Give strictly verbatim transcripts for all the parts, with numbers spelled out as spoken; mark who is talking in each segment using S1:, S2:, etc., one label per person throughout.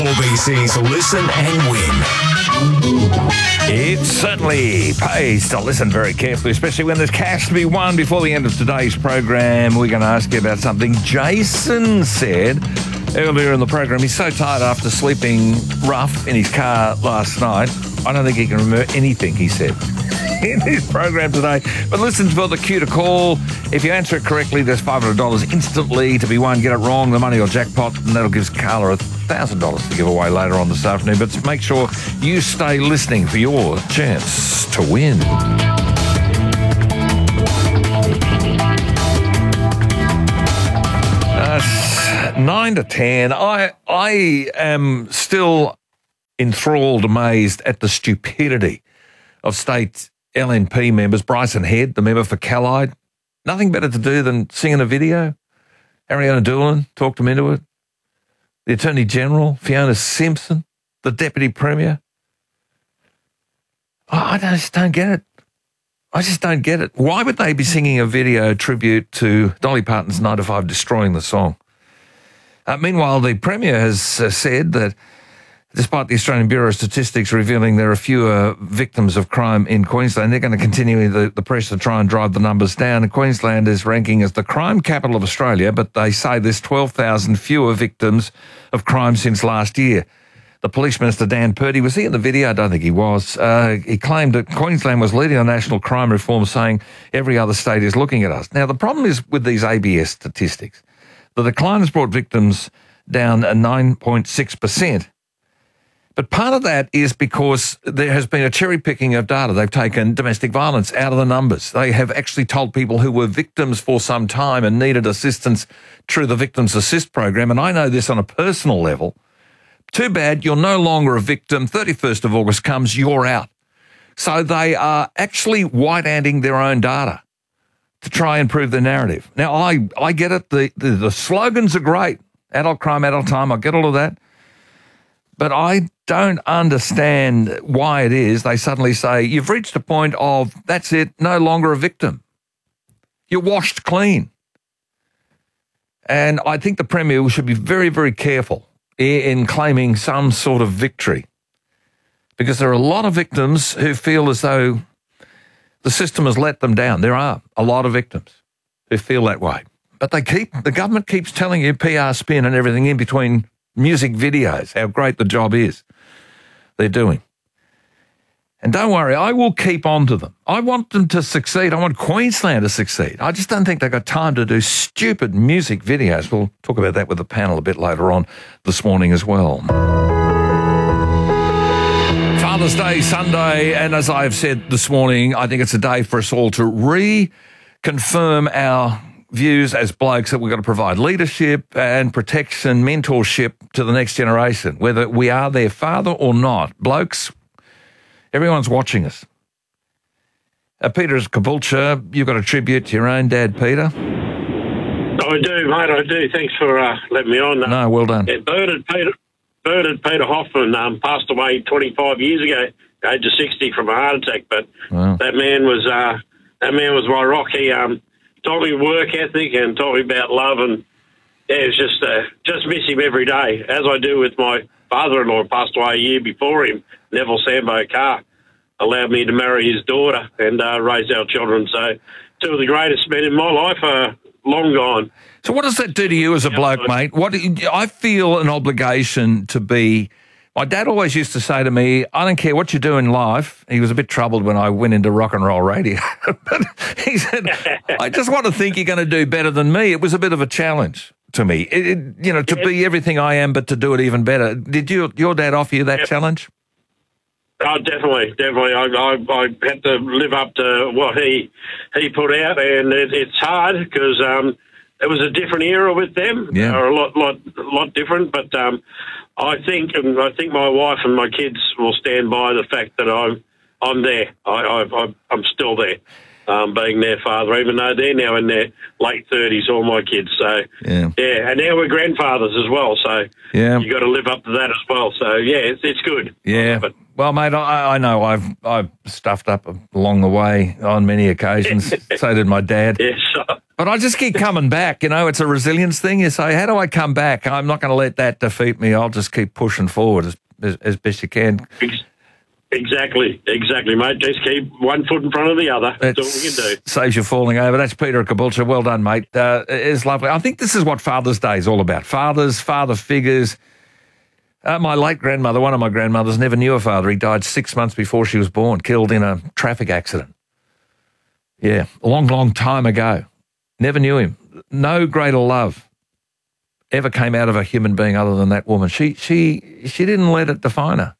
S1: A B C's Listen and Win.
S2: It certainly pays to listen very carefully, especially when there's cash to be won. Before the end of today's program, we're going to ask you about something Jason said earlier in the program. He's so tired after sleeping rough in his car last night. I don't think he can remember anything he said in his program today. But listen for the cue to call. If you answer it correctly, there's five hundred dollars instantly to be won. Get it wrong, the money or jackpot, and that'll give Carla one thousand dollars to give away later on this afternoon. But make sure you stay listening for your chance to win. Uh, nine to ten. I, I am still enthralled, amazed at the stupidity of state L N P members. Bryson Head, the member for Callide, nothing better to do than sing in a video. Ariana Doolan talked him into it. The Attorney General, Fiona Simpson, the Deputy Premier. I, I just don't get it. I just don't get it. Why would they be singing a video tribute to Dolly Parton's nine to five destroying the song? Uh, meanwhile, the Premier has uh, said that despite the Australian Bureau of Statistics revealing there are fewer victims of crime in Queensland, they're going to continue the, the press to try and drive the numbers down. And Queensland is ranking as the crime capital of Australia, but they say there's twelve thousand fewer victims of crime since last year. The Police Minister, Dan Purdy, was he in the video? I don't think he was. Uh, he claimed that Queensland was leading on national crime reform, saying every other state is looking at us. Now, the problem is with these A B S statistics. The decline has brought victims down a nine point six percent. But part of that is because there has been a cherry picking of data. They've taken domestic violence out of the numbers. They have actually told people who were victims for some time and needed assistance through the Victims Assist program. And I know this on a personal level. Too bad you're no longer a victim. thirty-first of August comes, you're out. So they are actually white-handing their own data to try and prove the narrative. Now, I, I get it. The, the, the slogans are great. Adult crime, adult time. I get all of that. But I don't understand why it is they suddenly say, you've reached a point of, that's it, no longer a victim. You're washed clean. And I think the Premier should be very, very careful in claiming some sort of victory, because there are a lot of victims who feel as though the system has let them down. There are a lot of victims who feel that way. But they keep, the government keeps telling you P R spin and everything in between music videos, how great the job is they're doing. And don't worry, I will keep on to them. I want them to succeed. I want Queensland to succeed. I just don't think they've got time to do stupid music videos. We'll talk about that with the panel a bit later on this morning as well. Father's Day Sunday, and as I've said this morning, I think it's a day for us all to reconfirm our views as blokes that we've got to provide leadership and protection, mentorship to the next generation, whether we are their father or not. Blokes, everyone's watching us. Uh, Peter Caboolture, you've got a tribute to your own dad, Peter.
S3: I do, mate, I do. Thanks for uh, letting me on.
S2: No, well done.
S3: Yeah, Bernard Peter, Bernard Peter Hoffman um, passed away twenty-five years ago, age of sixty, from a heart attack. But wow. that man was uh, that man was my rock. He um, taught me work ethic and taught me about love, and yeah, it's just uh, just miss him every day, as I do with my father-in-law, who passed away a year before him. Neville Sambo Carr allowed me to marry his daughter and uh, raise our children. So two of the greatest men in my life are long gone.
S2: So what does that do to you as a bloke, mate? What I feel an obligation to be. My dad always used to say to me, I don't care what you do in life. He was a bit troubled when I went into rock and roll radio. But he said, I just want to think you're going to do better than me. It was a bit of a challenge to me, it, it, you know, to yeah. be everything I am, but to do it even better. Did you, your dad offer you that yeah. challenge?
S3: Oh, definitely, definitely. I, I, I had to live up to what he he put out, and it, it's hard because um, it was a different era with them.
S2: Yeah,
S3: or a lot, lot, lot different. But um, I think, and I think my wife and my kids will stand by the fact that I'm I'm there. I, I, I'm still there, um, being their father, even though they're now in their late thirties, all my kids. So
S2: yeah,
S3: yeah, and now we're grandfathers as well. So
S2: yeah,
S3: you got to live up to that as well. So yeah, it's, it's good.
S2: Yeah.
S3: But
S2: well, mate, I, I know I've I've stuffed up along the way on many occasions. So did my dad.
S3: Yes.
S2: But I just keep coming back. You know, it's a resilience thing. You say, how do I come back? I'm not going to let that defeat me. I'll just keep pushing forward as, as, as best you can.
S3: Exactly, exactly, mate. Just keep one foot in front of the other. That's all we can do.
S2: Saves you falling over. That's Peter Caboolture. Well done, mate. Uh, it's lovely. I think this is what Father's Day is all about. Fathers, father figures. Uh, my late grandmother, one of my grandmothers, never knew her father. He died six months before she was born, killed in a traffic accident. Yeah, a long, long time ago. Never knew him. No greater love ever came out of a human being other than that woman. She, she, she didn't let it define her.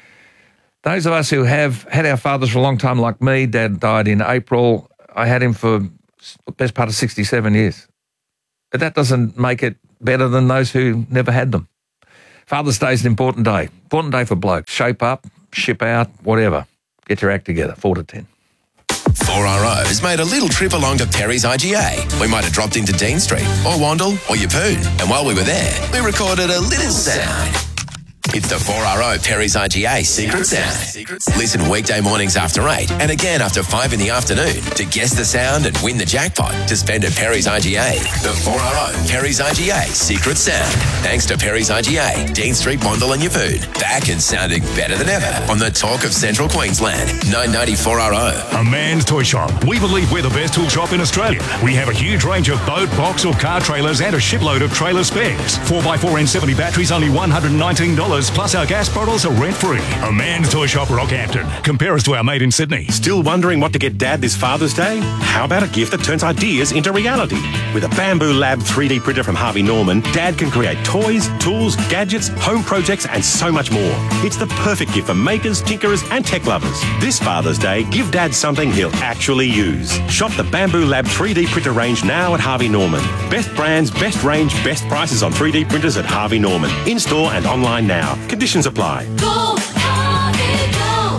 S2: Those of us who have had our fathers for a long time, like me, Dad died in April. I had him for the best part of sixty-seven years. But that doesn't make it better than those who never had them. Father's Day is an important day. Important day for blokes. Shape up, ship out, whatever. Get your act together, four to ten.
S1: four R O has made a little trip along to Perry's I G A. We might have dropped into Dean Street, or Wandle, or Yeppoon. And while we were there, we recorded a little sound. It's the four R O Perry's I G A Secret Sound. Listen weekday mornings after eight and again after five in the afternoon to guess the sound and win the jackpot to spend at Perry's I G A. The four R O Perry's I G A Secret Sound. Thanks to Perry's I G A, Dean Street, Wandle and Yeppoon. Back and sounding better than ever on the talk of Central Queensland. nine ninety four R O.
S4: A Man's Toy Shop. We believe we're the best tool shop in Australia. We have a huge range of boat, box or car trailers and a shipload of trailer spares. four by four N seventy batteries only one hundred nineteen dollars. Plus our gas bottles are rent-free. A Man's Toy Shop, Rockhampton. Compare us to our mate in Sydney.
S5: Still wondering what to get Dad this Father's Day? How about a gift that turns ideas into reality? With a Bamboo Lab three D printer from Harvey Norman, Dad can create toys, tools, gadgets, home projects and so much more. It's the perfect gift for makers, tinkerers and tech lovers. This Father's Day, give Dad something he'll actually use. Shop the Bamboo Lab three D printer range now at Harvey Norman. Best brands, best range, best prices on three D printers at Harvey Norman. In-store and online now. Conditions apply.
S6: Go, Harvey,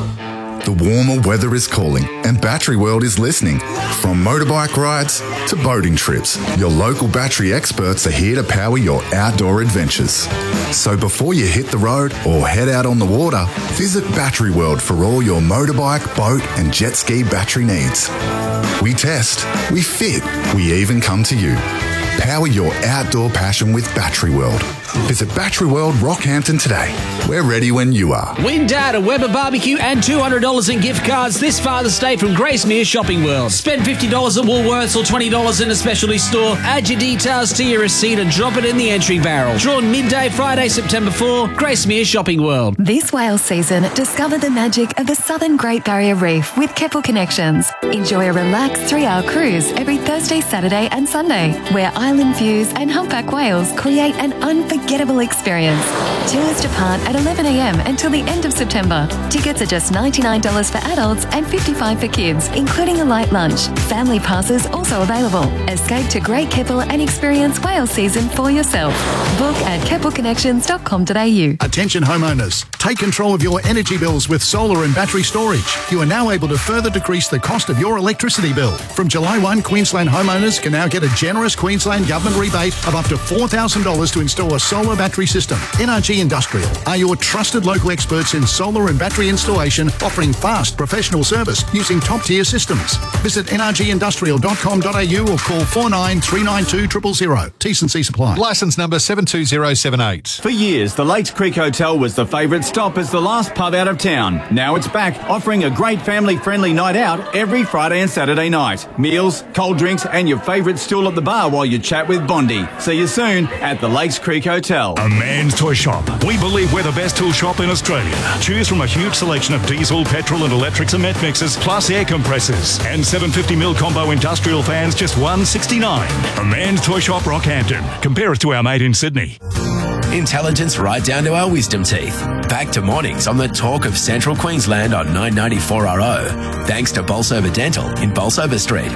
S6: go!
S7: The warmer weather is calling and Battery World is listening. From motorbike rides to boating trips, your local battery experts are here to power your outdoor adventures. So before you hit the road or head out on the water, visit Battery World for all your motorbike, boat and jet ski battery needs. We test, we fit, we even come to you. Power your outdoor passion with Battery World. Visit Battery World Rockhampton today. We're ready when you are.
S8: Win Dad a Weber barbecue and two hundred dollars in gift cards this Father's Day from Gracemere Shopping World. Spend fifty dollars at Woolworths or twenty dollars in a specialty store. Add your details to your receipt and drop it in the entry barrel. Drawn midday Friday, September fourth, Gracemere Shopping World.
S9: This whale season, discover the magic of the Southern Great Barrier Reef with Keppel Connections. Enjoy a relaxed three-hour cruise every Thursday, Saturday and Sunday, where island views and humpback whales create an unforgettable experience. Tours depart at eleven a m until the end of September. Tickets are just ninety-nine dollars for adults and fifty-five dollars for kids, including a light lunch. Family passes also available. Escape to Great Keppel and experience whale season for yourself. Book at keppel connections dot com dot a u.
S10: Attention homeowners, take control of your energy bills with solar and battery storage. You are now able to further decrease the cost of your electricity bill. From July first, Queensland homeowners can now get a generous Queensland government rebate of up to four thousand dollars to install a solar battery system. N R G Industrial are your trusted local experts in solar and battery installation, offering fast professional service using top-tier systems. Visit n r g industrial dot com dot a u or call four nine three nine two zero zero zero. T's and C's apply.
S11: Licence number seven two zero seven eight.
S12: For years, the Lakes Creek Hotel was the favourite stop as the last pub out of town. Now it's back, offering a great family-friendly night out every Friday and Saturday night. Meals, cold drinks and your favourite stool at the bar while you chat with Bondi. See you soon at the Lakes Creek Hotel.
S4: A Man's Toy Shop. We believe we're the best tool shop in Australia. Choose from a huge selection of diesel, petrol and electric cement mixers, plus air compressors. And seven fifty mil combo industrial fans, just one sixty-nine. A Man's Toy Shop, Rockhampton. Compare us to our mate in Sydney.
S1: Intelligence right down to our wisdom teeth. Back to mornings on the talk of Central Queensland on nine ninety-four R O. Thanks to Bolsover Dental in Bolsover Street.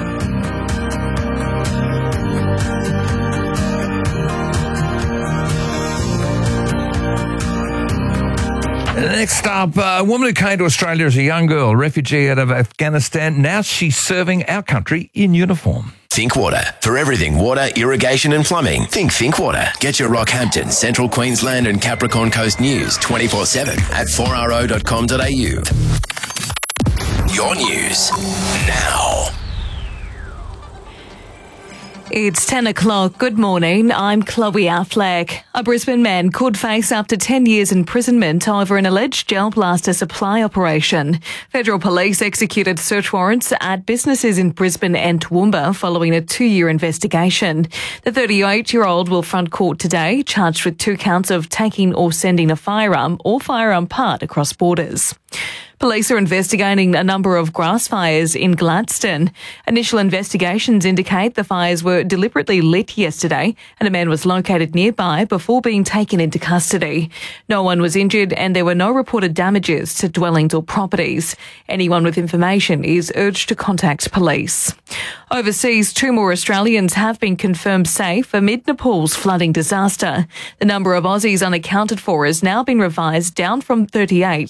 S2: Next up, a woman who came to Australia as a young girl, a refugee out of Afghanistan. Now she's serving our country in uniform.
S1: Think Water. For everything water, irrigation and plumbing, think Think Water. Get your Rockhampton, Central Queensland and Capricorn Coast news twenty-four seven at four r o dot com dot a u. Your news now.
S13: It's ten o'clock. Good morning. I'm Chloe Affleck. A Brisbane man could face up to ten years imprisonment over an alleged gel blaster supply operation. Federal police executed search warrants at businesses in Brisbane and Toowoomba following a two-year investigation. The thirty-eight-year-old will front court today, charged with two counts of taking or sending a firearm or firearm part across borders. Police are investigating a number of grass fires in Gladstone. Initial investigations indicate the fires were deliberately lit yesterday and a man was located nearby before being taken into custody. No one was injured and there were no reported damages to dwellings or properties. Anyone with information is urged to contact police. Overseas, two more Australians have been confirmed safe amid Nepal's flooding disaster. The number of Aussies unaccounted for has now been revised down from thirty-eight